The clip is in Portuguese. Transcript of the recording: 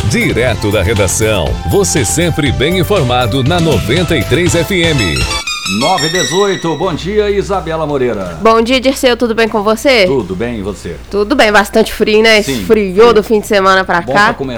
Direto da redação, você sempre bem informado na 93 FM. 9h18, bom dia, Isabela Moreira. Bom dia, Dirceu, tudo bem com você? Tudo bem, e você? Tudo bem, bastante frio, né? Sim, Esfriou do fim de semana pra bom cá. Pra